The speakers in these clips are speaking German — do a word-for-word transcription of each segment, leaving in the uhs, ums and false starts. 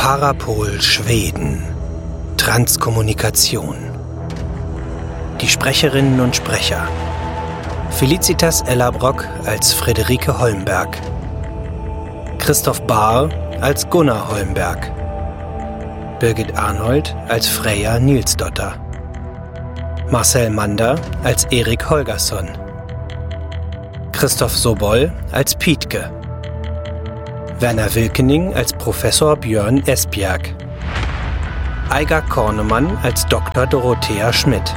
Parapol Schweden. Transkommunikation. Die Sprecherinnen und Sprecher: Felicitas Ellerbrock als Friederike Holmberg, Christoph Bahr als Gunnar Holmberg, Birgit Arnold als Freya Nilsdotter, Marcel Mander als Erik Holgersson, Christoph Sobol als Pietke, Werner Wilkening als Professor Björn Esbjerg, Eigar Kornemann als Doktor Dorothea Schmidt,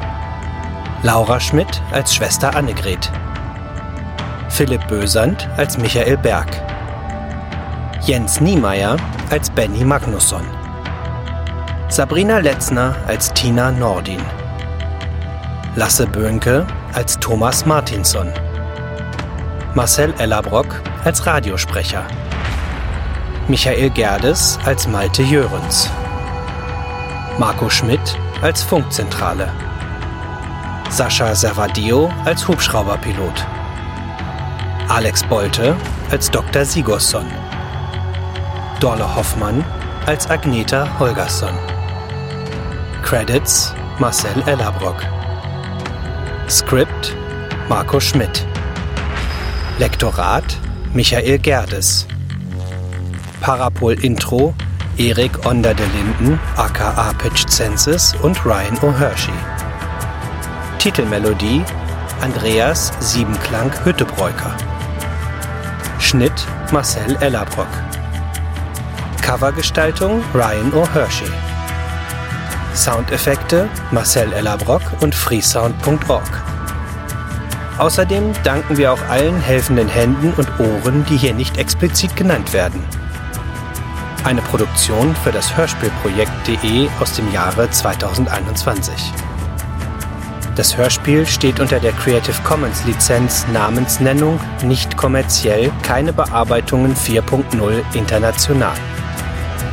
Laura Schmidt als Schwester Annegret, Philipp Bösand als Michael Berg, Jens Niemeyer als Benny Magnusson, Sabrina Letzner als Tina Nordin, Lasse Böhnke als Thomas Martinsson, Marcel Ellerbrock als Radiosprecher, Michael Gerdes als Malte Jörens, Marco Schmidt als Funkzentrale, Sascha Servadio als Hubschrauberpilot, Alex Bolte als Doktor Sigurdsson, Dorle Hoffmann als Agneta Holgersson. Credits: Marcel Ellerbrock. Skript: Marco Schmidt. Lektorat: Michael Gerdes. Parapol Intro: Erik Onder de Linden aka Pitch Census und Ryan O'Hershey. Titelmelodie: Andreas Siebenklang Hüttebräuker. Schnitt: Marcel Ellerbrock. Covergestaltung: Ryan O'Hershey. Soundeffekte: Marcel Ellerbrock und freesound punkt org. Außerdem danken wir auch allen helfenden Händen und Ohren, die hier nicht explizit genannt werden. Eine Produktion für das Hörspielprojekt.de aus dem Jahre zweitausendeinundzwanzig. Das Hörspiel steht unter der Creative Commons Lizenz Namensnennung nicht kommerziell, keine Bearbeitungen vier Punkt null international.